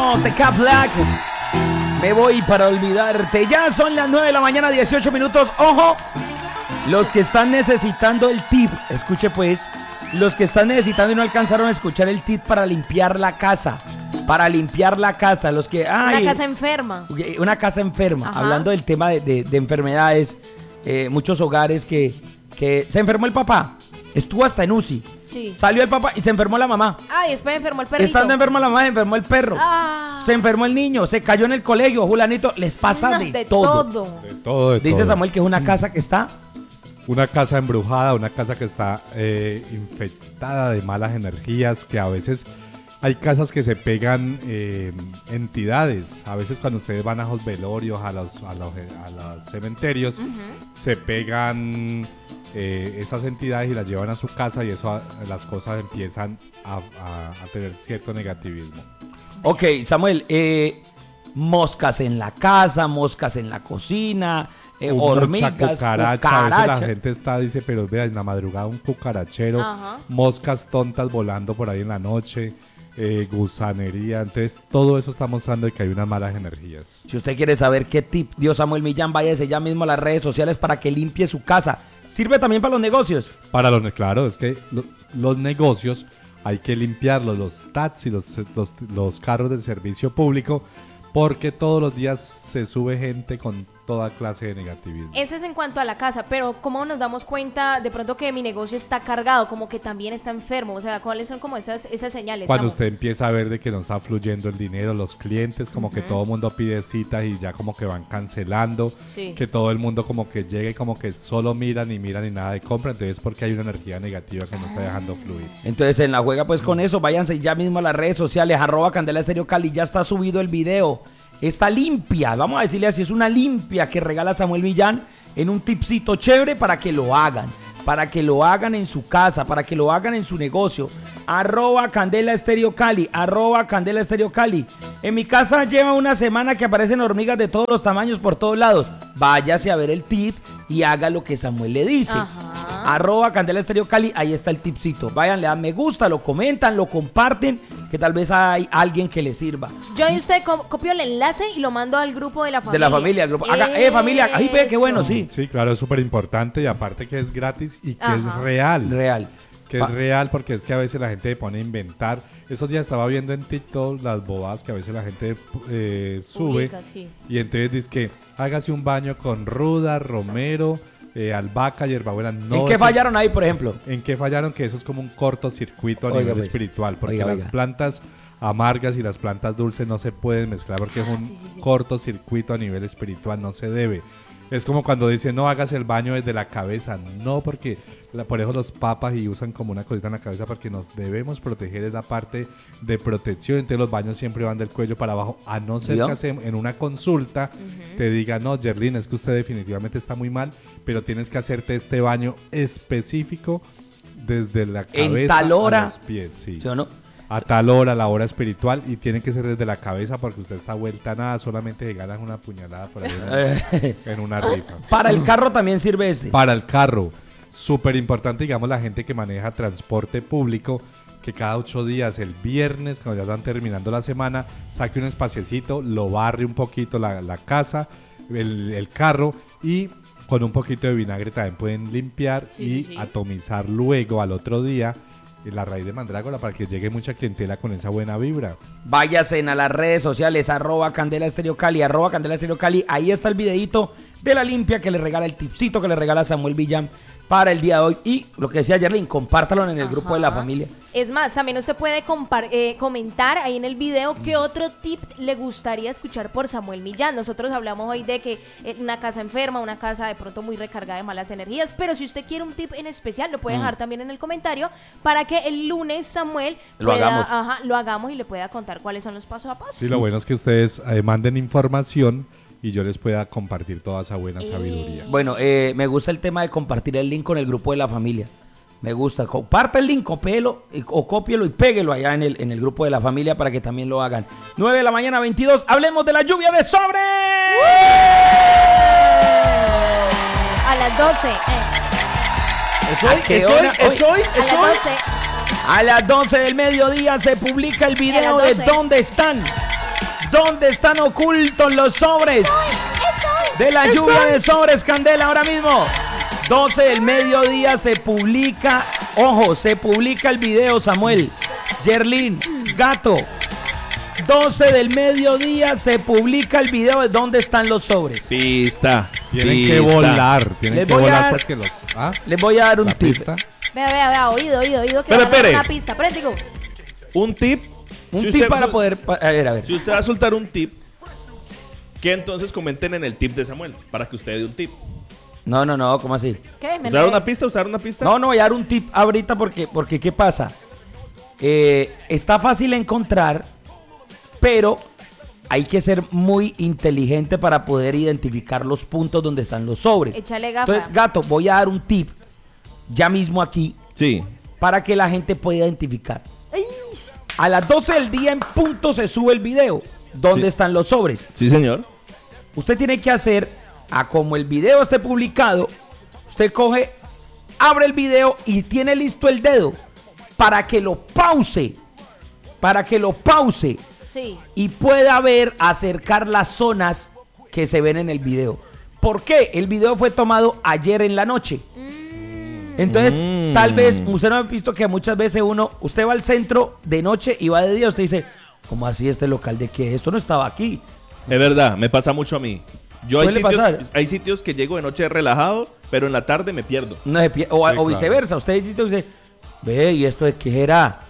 Ritmo, Teca Black. Me voy para olvidarte. Ya son las 9 de la mañana, 18 minutos. Ojo, los que están necesitando el tip, escuche pues, los que están necesitando y no alcanzaron a escuchar el tip para limpiar la casa. Para limpiar la casa, los que... Una casa enferma. Una casa enferma. Ajá. Hablando del tema de enfermedades, muchos hogares que se enfermó el papá, estuvo hasta en UCI. Sí. Salió el papá y se enfermó la mamá. Ay, después enfermó el perrito. Estando enferma la mamá, se enfermó el perro. Ah. Se enfermó el niño, se cayó en el colegio, Julanito. Les pasa de todo. De todo. Dice Samuel que es una casa que está... Una casa embrujada, una casa que está infectada de malas energías, que a veces hay casas que se pegan entidades. A veces cuando ustedes van a los velorios, a los cementerios, se pegan esas entidades y las llevan a su casa y eso las cosas empiezan a tener cierto negativismo. Ok, Samuel, moscas en la casa, moscas en la cocina... hormigas, cucaracha. A veces la gente dice, pero vea, en la madrugada un cucarachero, Ajá. moscas tontas volando por ahí en la noche, gusanería. Entonces, todo eso está mostrando que hay unas malas energías. Si usted quiere saber qué tip dio Samuel Millán, váyase ya mismo a las redes sociales para que limpie su casa. Sirve también para los negocios. Claro, es que los negocios hay que limpiarlos, los taxis, los carros del servicio público, porque todos los días se sube gente con toda clase de negativismo. Eso es en cuanto a la casa, pero ¿cómo nos damos cuenta de pronto que mi negocio está cargado, como que también está enfermo? O sea, ¿cuáles son como esas señales? Cuando Samu? usted empieza a ver de que no está fluyendo el dinero, los clientes, como que todo el mundo pide citas y ya como que van cancelando, Sí. que todo el mundo como que llega y como que solo miran y nada de compra, entonces es porque hay una energía negativa que no está dejando fluir. Entonces en la juega pues con eso, váyanse ya mismo a las redes sociales, @Candela Estéreo Cali, ya está subido el video. Está limpia, vamos a decirle así, es una limpia que regala Samuel Millán en un tipcito chévere para que lo hagan en su casa, para que lo hagan en su negocio. @Candela Estéreo Cali, @Candela Estéreo Cali. En mi casa lleva una semana que aparecen hormigas de todos los tamaños por todos lados. Váyase a ver el tip y haga lo que Samuel le dice. Ajá. @Candela Estéreo Cali, ahí está el tipcito. Vayan, le dan me gusta, lo comentan, lo comparten, que tal vez hay alguien que le sirva. Yo y usted copio el enlace y lo mando al grupo de la familia. De la familia, el grupo. Familia, ahí ve, qué bueno, sí. Sí, claro, es súper importante y aparte que es gratis y que es Ajá. real. Real. Que es real porque es que a veces la gente se pone a inventar. Esos días estaba viendo en TikTok las bobadas que a veces la gente sube. Publica, sí. Y entonces dice que hágase un baño con ruda, romero, albahaca, hierbabuena. No, ¿En qué fallaron ahí, por ejemplo? ¿En qué fallaron? Que eso es como un cortocircuito a Oiga, nivel pues. espiritual. Porque Oiga, las oiga. plantas amargas y las plantas dulces no se pueden mezclar porque es un sí. cortocircuito a nivel espiritual. No se debe. Es como cuando dicen, no hagas el baño desde la cabeza. No, porque por eso los papas y usan como una cosita en la cabeza porque nos debemos proteger, es la parte de protección. Entonces los baños siempre van del cuello para abajo. A no ser que en una consulta te diga, no, Yerlin, es que usted definitivamente está muy mal, pero tienes que hacerte este baño específico desde la cabeza En tal hora. a los pies. Sí. ¿Sí o no? A tal hora, la hora espiritual, y tiene que ser desde la cabeza porque usted está vuelta a nada, solamente se ganan una puñalada por ahí en una rifa. Para el carro también sirve este. Para el carro, súper importante, digamos, la gente que maneja transporte público, que cada 8 días, el viernes, cuando ya están terminando la semana, saque un espaciecito, lo barre un poquito la casa, el carro, y con un poquito de vinagre también pueden limpiar y atomizar luego al otro día la raíz de mandrágora para que llegue mucha clientela con esa buena vibra. Váyase a las redes sociales, @Candela Estéreo Cali, @Candela Estéreo Cali. Ahí está el videito de la limpia que le regala el tipcito que le regala Samuel Millán para el día de hoy. Y lo que decía Yerlin, compártalo en el grupo de la familia. Es más, también usted puede comentar ahí en el video qué otro tips le gustaría escuchar por Samuel Millán. Nosotros hablamos hoy de que una casa enferma, una casa de pronto muy recargada de malas energías, pero si usted quiere un tip en especial, lo puede dejar también en el comentario para que el lunes Samuel lo hagamos y le pueda contar cuáles son los pasos a paso. Sí, lo bueno es que ustedes manden información y yo les pueda compartir toda esa buena sabiduría. Bueno, me gusta el tema de compartir el link con el grupo de la familia. Me gusta. Comparta el link, cópielo y péguelo allá en el grupo de la familia para que también lo hagan. 9 de la mañana, 22. Hablemos de la lluvia de sobre. A las 12. ¿Es hoy? A las 12. A las 12 del mediodía se publica el video de ¿Dónde están? ¿Dónde están ocultos los sobres? De la lluvia de sobres, Candela, ahora mismo. 12 del mediodía se publica, ojo, se publica el video, Samuel, Yerlin, Gato. 12 del mediodía se publica el video de dónde están los sobres. Pista. Tienen que volar, Les voy a dar- porque los... ¿Ah? Les voy a dar un ¿La tip. pista? Vea, oído, que Pero van a dar espere. una pista. Préstico. Un tip. Un Si tip usted- para poder... A ver. Si usted va a soltar un tip, que entonces comenten en el tip de Samuel, para que usted dé un tip. No, ¿cómo así? ¿Qué? ¿Me ¿Usted da enredé? una pista? ¿Usted da una pista? No, voy a dar un tip ahorita porque ¿qué pasa? Está fácil encontrar, pero hay que ser muy inteligente para poder identificar los puntos donde están los sobres. Échale gafa. Entonces, Gato, voy a dar un tip ya mismo aquí Sí. para que la gente pueda identificar. A las 12 del día en punto se sube el video donde Sí. están los sobres. Sí, señor. Usted tiene que hacer a como el video esté publicado, usted coge, abre el video y tiene listo el dedo para que lo pause, Sí. y pueda ver, acercar las zonas que se ven en el video. ¿Por qué? El video fue tomado ayer en la noche. Entonces, tal vez, usted no ha visto que muchas veces usted va al centro de noche y va de día, usted dice, ¿cómo así este local de qué? Esto no estaba aquí. Es verdad, me pasa mucho a mí. Suele pasar. Hay sitios que llego de noche relajado, pero en la tarde me pierdo. No se o claro. viceversa, usted dice, ve, ¿y esto de qué era?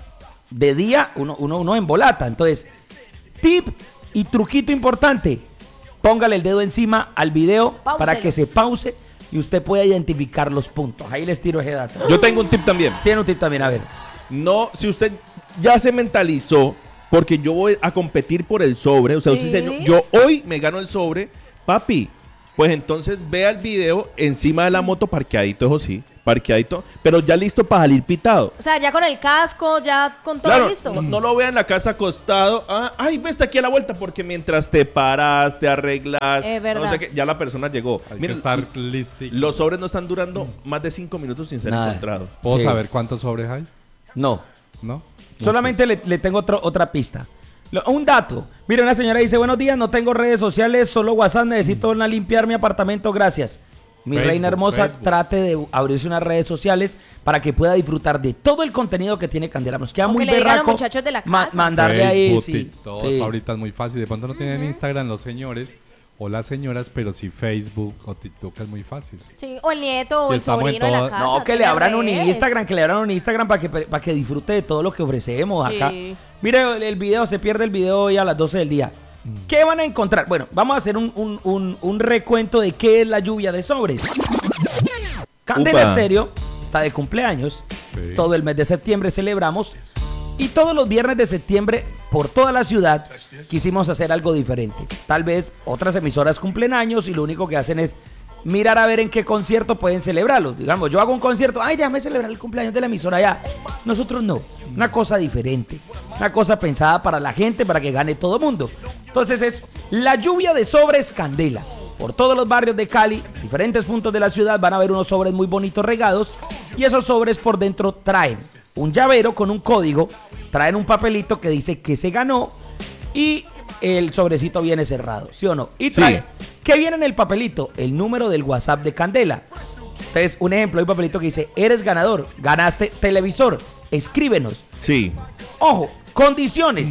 De día uno embolata. Entonces, tip y truquito importante, póngale el dedo encima al video Páuselo. para que se pause y usted pueda identificar los puntos. Ahí les tiro ese dato. Yo tengo un tip también. Tiene un tip también, a ver. No, si usted ya se mentalizó, porque yo voy a competir por el sobre, o sea, usted Sí. dice, yo hoy me gano el sobre, papi, pues entonces vea el video encima de la moto, parqueadito, eso sí, parqueadito, pero ya listo para salir pitado. O sea, ya con el casco, ya con todo Claro, listo. no lo vea en la casa acostado. Ay, ve, está aquí a la vuelta, porque mientras te paras, te arreglas, Es verdad. no sé qué, ya la persona llegó. Hay Miren, que estar listo. los sobres no están durando más de 5 minutos sin ser Nada. encontrados. ¿Puedo Sí. saber cuántos sobres hay? No, ¿No? solamente le tengo otra pista. Un dato. Mire, una señora dice, buenos días, no tengo redes sociales, solo WhatsApp, necesito una limpiar mi apartamento, gracias. Mi Facebook, reina hermosa, Facebook. trate de abrirse unas redes sociales para que pueda disfrutar de todo el contenido que tiene Candela. Nos queda O que muy le digan a los berraco muchachos de la casa. mandarle ahí, Facebook, sí. TikTok, Sí. ahorita es muy fácil. De pronto no tienen Instagram los señores o las señoras, pero sí Facebook o TikTok es muy fácil. Sí, o el nieto o Y el estamos en sobrino de la todas- casa. No, que le tiene abran un redes. Instagram, para que disfrute de todo lo que ofrecemos acá. Sí. Mire, el video, se pierde el video hoy a las 12 del día. ¿Qué van a encontrar? Bueno, vamos a hacer un recuento de qué es la lluvia de sobres. Candela Upa. Estéreo está de cumpleaños. Sí. Todo el mes de septiembre celebramos. Y todos los viernes de septiembre, por toda la ciudad, quisimos hacer algo diferente. Tal vez otras emisoras cumplen años y lo único que hacen es mirar a ver en qué concierto pueden celebrarlo. Digamos, yo hago un concierto, ay, déjame celebrar el cumpleaños de la emisora ya. Nosotros no, una cosa diferente, una cosa pensada para la gente, para que gane todo mundo. Entonces es la lluvia de sobres Candela. Por todos los barrios de Cali, diferentes puntos de la ciudad, van a ver unos sobres muy bonitos regados. Y esos sobres por dentro traen un llavero con un código, traen un papelito que dice que se ganó y el sobrecito viene cerrado, ¿sí o no? Y trae, Sí. ¿qué viene en el papelito? El número del WhatsApp de Candela. Entonces, un ejemplo, hay un papelito que dice, eres ganador, ganaste televisor, escríbenos. Sí. Ojo, condiciones.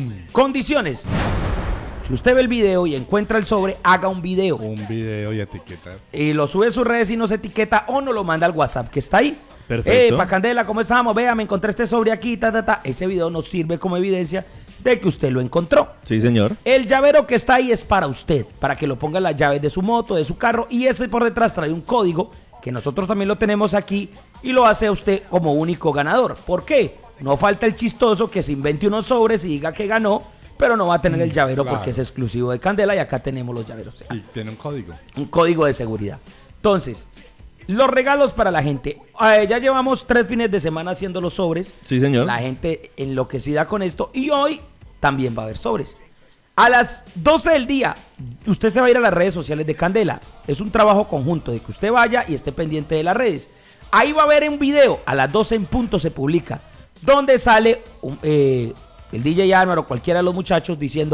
Si usted ve el video y encuentra el sobre, haga un video. Un video y etiqueta. Y lo sube a sus redes y nos etiqueta o nos lo manda al WhatsApp que está ahí. Perfecto. Pa' Candela, ¿cómo estamos? Vea, me encontré este sobre aquí, ta. Ese video nos sirve como evidencia de que usted lo encontró. Sí, señor. El llavero que está ahí es para usted, para que lo ponga en las llaves de su moto, de su carro, y ese por detrás trae un código que nosotros también lo tenemos aquí y lo hace a usted como único ganador. ¿Por qué? No falta el chistoso que se invente unos sobres y diga que ganó, pero no va a tener el llavero claro. porque es exclusivo de Candela y acá tenemos los llaveros. Y tiene un código. Un código de seguridad. Entonces, los regalos para la gente. Ya llevamos 3 fines de semana haciendo los sobres. Sí, señor. La gente enloquecida con esto. Y hoy también va a haber sobres. A las 12 del día, usted se va a ir a las redes sociales de Candela. Es un trabajo conjunto de que usted vaya y esté pendiente de las redes. Ahí va a haber un video, a las 12 en punto se publica, donde sale el DJ Álvaro o cualquiera de los muchachos diciendo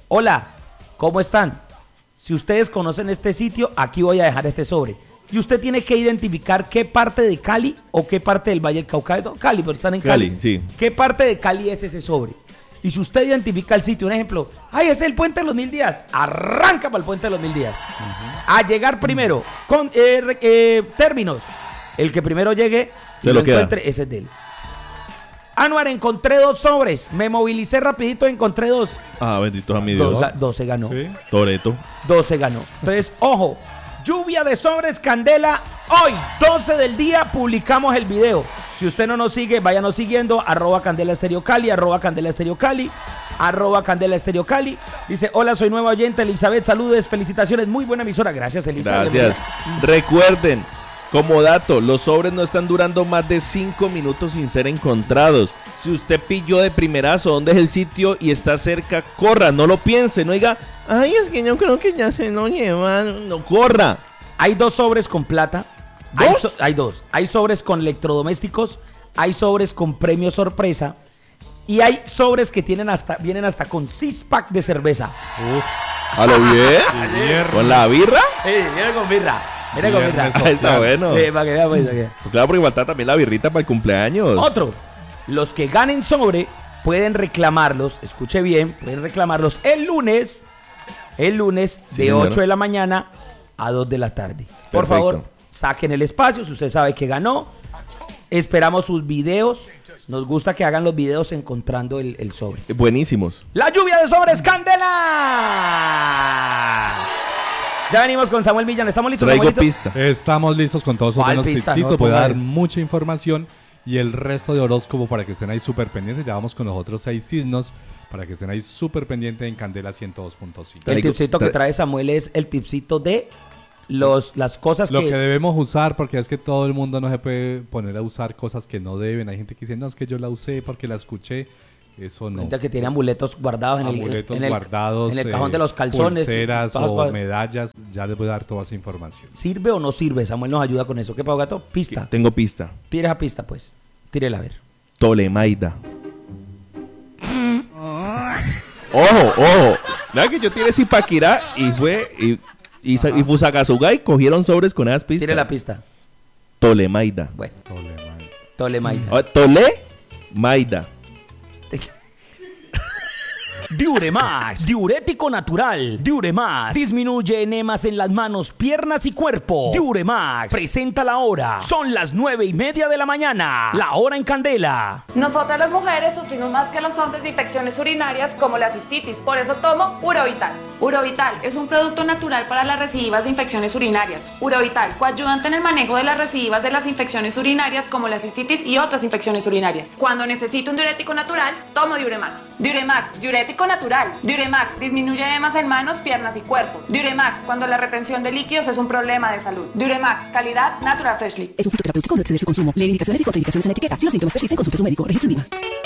hola, ¿cómo están? Si ustedes conocen este sitio, aquí voy a dejar este sobre. Y usted tiene que identificar qué parte de Cali o qué parte del Valle del Cauca. No, Cali, pero están en Cali. Cali, sí. ¿Qué parte de Cali es ese sobre? Y si usted identifica el sitio, un ejemplo, ¡ay, es el Puente de los 1000 días! Arranca para el Puente de los 1000 días. A llegar primero, con términos. El que primero llegue y Se lo queda. encuentre, ese es de él. Anuar, encontré 2 sobres. Me movilicé rapidito, encontré 2. Ah, bendito a mi Dios. 2 se ganó. ¿Sí? Toreto. 2 se ganó. Entonces, ojo, lluvia de sobres Candela. Hoy, 12 del día, publicamos el video. Si usted no nos sigue, váyanos siguiendo. @Candela Estéreo Cali, @Candela Estéreo Cali, @Candela Estéreo Cali. Dice, hola, soy nueva oyente, Elizabeth, saludes, felicitaciones, muy buena emisora. Gracias, Elizabeth. Gracias. Recuerden, como dato, los sobres no están durando más de 5 minutos sin ser encontrados. Si usted pilló de primerazo dónde es el sitio y está cerca, corra, no lo piense, no diga, ay, es que yo creo que ya se lo llevan, no corra. Hay 2 sobres con plata. ¿Dos? Hay 2. Hay sobres con electrodomésticos, hay sobres con premio sorpresa y hay sobres que vienen hasta con 6-pack de cerveza. ¿A lo bien? Viernes. ¿Con la birra? Viene con birra. Viene con birra. Viernes. Ah, está bueno. Para que vea, pues, para que vea. Pues claro, porque falta también la birrita para el cumpleaños. Otro, los que ganen sobre pueden reclamarlos, escuche bien, pueden reclamarlos el lunes Sí, de señor. 8 de la mañana a 2 de la tarde. Por Perfecto. favor, saquen el espacio, si usted sabe que ganó. Esperamos sus videos. Nos gusta que hagan los videos encontrando el sobre. Buenísimos. ¡La lluvia de sobres, Candela! Ya venimos con Samuel Millán. ¿Estamos listos, Traigo Samuelito? pista. Estamos listos con todos esos ¿Cuál buenos pista? tipsitos. No, Voy a ponga dar ahí. mucha información y el resto de horóscopo para que estén ahí súper pendientes. Ya vamos con los otros 6 signos para que estén ahí súper pendientes en Candela 102.5. El tipcito que trae Samuel es el tipcito de las cosas Lo que debemos usar, porque es que todo el mundo no se puede poner a usar cosas que no deben. Hay gente que dice, no, es que yo la usé porque la escuché. Eso no. Gente que tiene amuletos guardados Amuletos en el guardados, en el cajón de los calzones. pulseras todas o cosas. medallas. Ya les voy a dar toda esa información. ¿Sirve o no sirve? Samuel nos ayuda con eso. ¿Qué Pau Gato? Pista. Tengo pista. Tire esa pista, pues. Tírela a ver. Tolemaida. Ojo. Nada que yo tiré Zipaquirá y fue y Fusagasugá y cogieron sobres con esas pistas. Tire la pista. Tolemaida. Bueno, Tolemaida. Tolemaida. Tolemaida. Diuremax, diurético natural. Diuremax disminuye enemas en las manos, piernas y cuerpo. Diuremax presenta la hora. Son las 9:30 de la mañana. La hora en Candela. Nosotras las mujeres sufrimos más que los hombres de infecciones urinarias como la cistitis, por eso tomo Urovital. Urovital es un producto natural para las recidivas de infecciones urinarias. Urovital, coayudante en el manejo de las recidivas de las infecciones urinarias como la cistitis y otras infecciones urinarias. Cuando necesito un diurético natural, tomo Diuremax. Diuremax, diurético natural. Diuremax disminuye edemas en manos, piernas y cuerpo. Diuremax, cuando la retención de líquidos es un problema de salud. Diuremax, calidad Natural Freshly. Es un fitoterapéutico, no exceder su consumo. Lee indicaciones y contraindicaciones en la etiqueta. Si los síntomas persisten, consulte a su médico. Registro en Viva.